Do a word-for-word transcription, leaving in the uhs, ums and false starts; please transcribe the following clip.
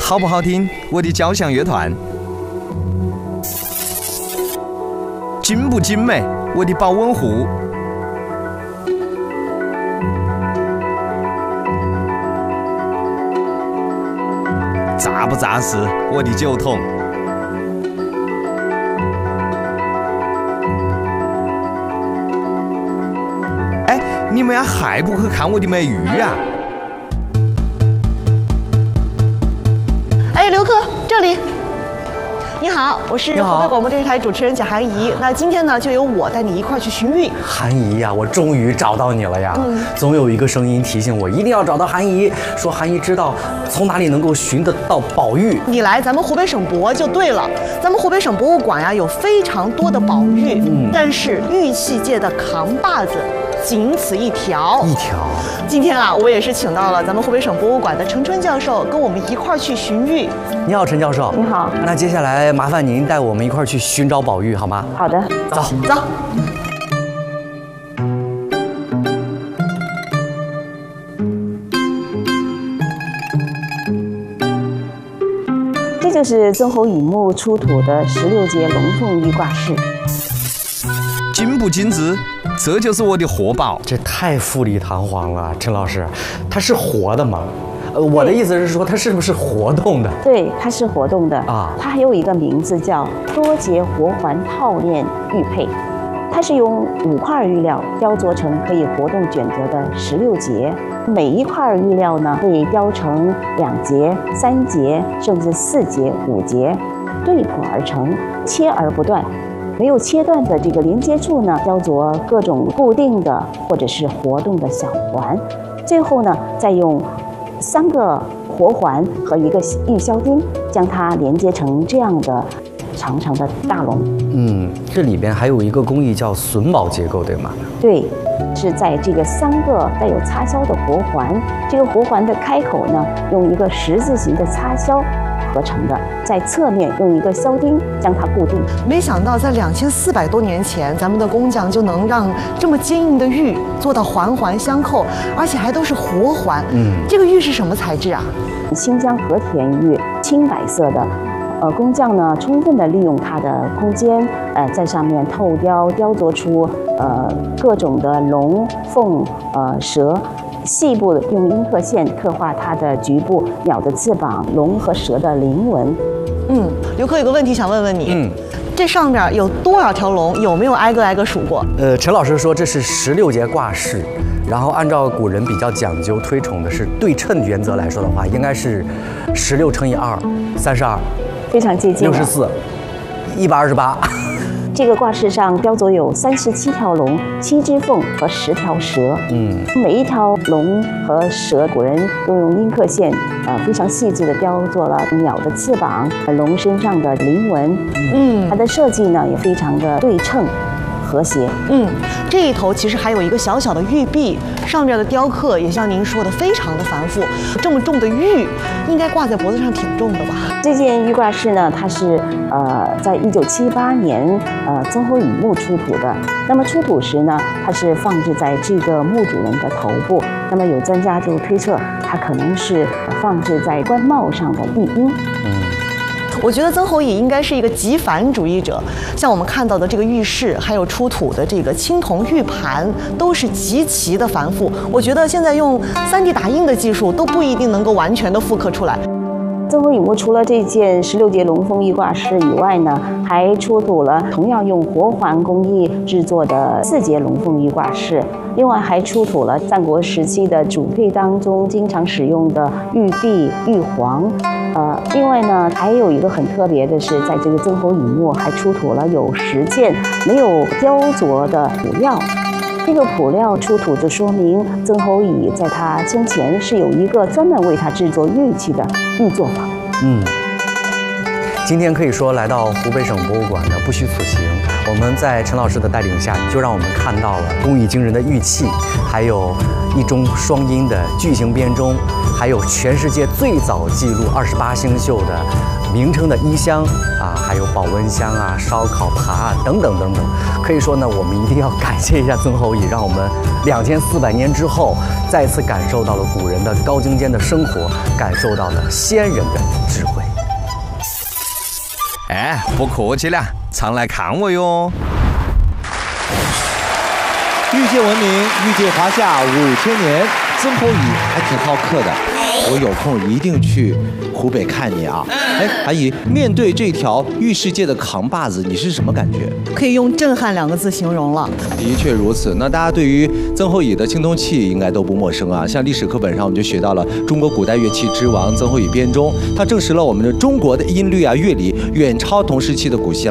好不好听？我的交响乐团。精不精美？我的保温壶。扎不扎实？我的酒桶。哎，你们呀还不去看我的美玉呀？ 哎，刘克，这里。你好，我是湖北广播电视台主持人贾涵怡。那今天呢，就由我带你一块儿去寻玉。 涵怡呀，我终于找到你了呀！嗯，总有一个声音提醒我，一定要找到涵怡，说涵怡知道从哪里能够寻得到宝玉。 你来咱们湖北省博就对了，咱们湖北省博物馆呀有非常多的宝玉，嗯，但是玉器界的扛把子仅此一条。 一条。 今天啊，我也是请到了咱们湖北省博物馆的程春教授，跟我们一块儿去寻玉。 你好，陈教授。 你好。 那接下来麻烦您带我们一块儿去寻找宝玉，好吗？ 好的， 走走。 这就是曾侯乙墓出土的十六节龙凤玉挂饰。 精不精致？这就是我的活宝。 这太富丽堂皇了，陈老师，它是活的吗？呃，我的意思是说，它是不是活动的？ 对，它是活动的啊。 它还有一个名字叫多节活环套链玉佩，它是用五块玉料雕琢成可以活动卷折的十六节，每一块玉料呢可以雕成两节、三节，甚至四节、五节，对谱而成，切而不断。没有切断的这个连接处呢，雕琢各种固定的或者是活动的小环，最后呢再用三个活环和一个玉销钉将它连接成这样的长长的大龙。 嗯，这里边还有一个工艺叫榫卯结构，对吗？ 对，是在这个三个带有插销的活环，这个活环的开口呢，用一个十字形的插销合成的，在侧面用一个销钉将它固定。 没想到在两千四百多年前，咱们的工匠就能让这么坚硬的玉做到环环相扣，而且还都是活环。嗯，这个玉是什么材质啊？ 新疆和田玉，青白色的。呃，工匠呢，充分的利用它的空间，呃，在上面透雕雕琢出呃各种的龙、凤、呃蛇。细部用阴刻线刻画它的局部、鸟的翅膀、龙和蛇的鳞纹。 嗯，刘科有个问题想问问你，嗯，这上面有多少条龙？有没有挨个挨个数过？ 呃，陈老师说这是十六节挂饰，然后按照古人比较讲究推崇的是对称原则来说的话，应该是十六乘以二，三十二， 非常接近， 六十四，一百二十八。 这个挂饰上雕琢有三十七条龙、七只凤和十条蛇。嗯，每一条龙和蛇，古人都用阴刻线，呃，非常细致的雕琢了鸟的翅膀、龙身上的鳞纹。嗯，它的设计呢也非常的对称。和谐。 嗯，这一头其实还有一个小小的玉璧，上面的雕刻也像您说的非常的繁复。这么重的玉，应该挂在脖子上挺重的吧？ 这件玉挂饰呢，它是呃在一九七八年呃曾侯乙墓出土的。那么出土时呢，它是放置在这个墓主人的头部。那么有专家就推测，它可能是放置在冠帽上的玉缨。嗯。 我觉得曾侯乙应该是一个极繁主义者，像我们看到的这个玉饰，还有出土的这个青铜玉盘，都是极其的繁复。我觉得现在用 三 D 打印的技术都不一定能够完全的复刻出来。 曾侯乙墓除了这件十六节龙凤玉挂饰以外呢，还出土了同样用活环工艺制作的四节龙凤玉挂饰，另外还出土了战国时期的主配当中经常使用的玉璧、玉璜。呃，另外呢，还有一个很特别的是，在这个曾侯乙墓还出土了有十件没有雕琢的卜料。这个卜料出土就说明曾侯乙在他生前是有一个专门为他制作玉器的玉作坊。 嗯，今天可以说来到湖北省博物馆呢不虚此行。我们在陈老师的带领下，就让我们看到了工艺惊人的玉器，还有一中双音的巨型编钟，还有全世界最早记录二十八星宿的名称的衣香啊，还有保温箱啊、烧烤盘啊等等等等。可以说呢，我们一定要感谢一下曾侯乙，让我们两千四百年之后再次感受到了古人的高精尖的生活，感受到了先人的智慧。 哎，不客气了，常来看我哟。 欲界文明，欲界华夏五千年，曾侯乙还挺好客的。我有空一定去湖北看你啊！哎，阿姨，面对这条玉世界的扛把子，你是什么感觉？ 可以用震撼两个字形容了。 的确如此。那大家对于曾侯乙的青铜器应该都不陌生啊。像历史课本上我们就学到了中国古代乐器之王曾侯乙编钟，它证实了我们的中国的音律啊乐理远超同时期的古希腊。